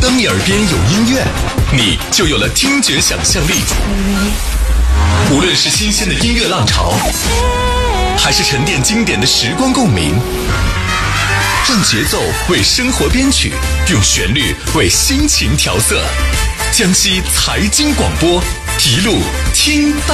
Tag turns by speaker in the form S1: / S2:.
S1: 当你耳边有音乐，你就有了听觉想象力。无论是新鲜的音乐浪潮，还是沉淀经典的时光共鸣，让节奏为生活编曲，用旋律为心情调色。江西财经广播，一路听到